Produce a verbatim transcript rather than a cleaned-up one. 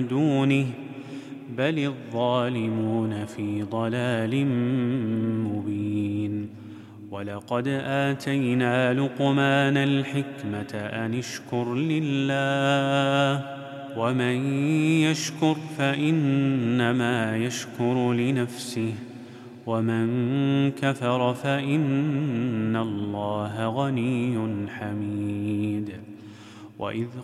دونه بل الظالمون في ضلال مبين. ولقد آتينا لقمان الحكمة أن اشكر لله ومن يشكر فإنما يشكر لنفسه ومن كفر فإن الله غني حميد. وإذ